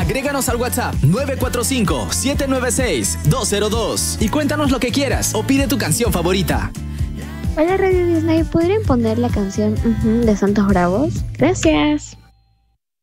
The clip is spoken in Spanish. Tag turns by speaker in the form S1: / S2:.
S1: Agréganos al WhatsApp 945-796-202 y cuéntanos lo que quieras o pide tu canción favorita.
S2: Hola Radio Disney, ¿podrían poner la canción de Santos Bravos? Gracias.